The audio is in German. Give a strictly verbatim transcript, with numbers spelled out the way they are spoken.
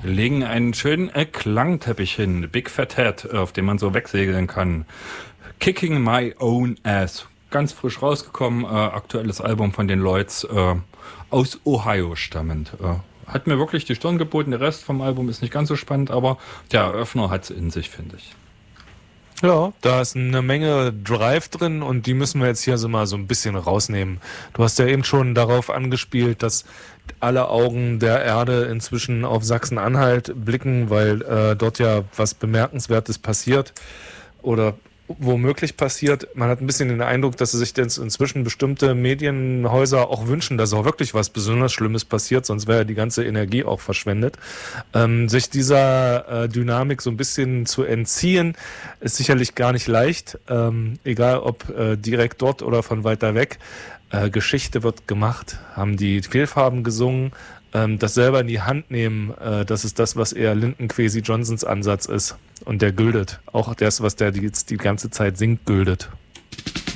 legen einen schönen äh, Klangteppich hin, Big Fat Head, auf dem man so wegsegeln kann. Kicking My Own Ass, ganz frisch rausgekommen, äh, aktuelles Album von den Lloyds, äh, aus Ohio stammend. Äh, hat mir wirklich die Stirn geboten, der Rest vom Album ist nicht ganz so spannend, aber der Eröffner hat es in sich, finde ich. Ja, da ist eine Menge Drive drin und die müssen wir jetzt hier so mal so ein bisschen rausnehmen. Du hast ja eben schon darauf angespielt, dass alle Augen der Erde inzwischen auf Sachsen-Anhalt blicken, weil äh, dort ja was Bemerkenswertes passiert oder womöglich passiert. Man hat ein bisschen den Eindruck, dass sich jetzt inzwischen bestimmte Medienhäuser auch wünschen, dass auch wirklich was besonders Schlimmes passiert, sonst wäre ja die ganze Energie auch verschwendet. Ähm, sich dieser äh, Dynamik so ein bisschen zu entziehen, ist sicherlich gar nicht leicht, ähm, egal ob äh, direkt dort oder von weiter weg. Äh, Geschichte wird gemacht, haben die Fehlfarben gesungen, ähm, das selber in die Hand nehmen, äh, das ist das, was eher Lyndon Kwesi Johnsons Ansatz ist. Und der güldet. Auch das, was der die, die ganze Zeit singt, güldet.